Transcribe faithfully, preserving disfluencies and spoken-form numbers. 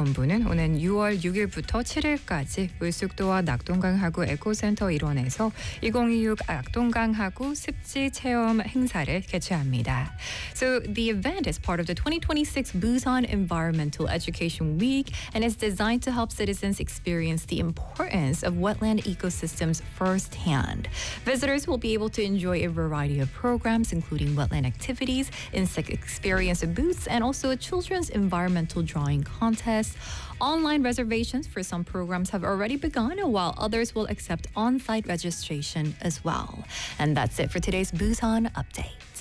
기상본부는 오는 유월 육일부터 칠일까지 울숙도와 낙동강하구 에코센터 일원에서 이천이십육 낙동강하구 습지 체험 행사를 개최합니다. So the event is part of the twenty twenty-six Busan Environmental Education Week and is designed to help citizens experience the importance of wetland ecosystems firsthand. Visitors will be able to enjoy a variety of programs, including wetland activities, insect experience booths, and also a children's environmental drawing contest. Online reservations for some programs have already begun, while others will accept on-site registration as well. And that's it for today's Busan Update.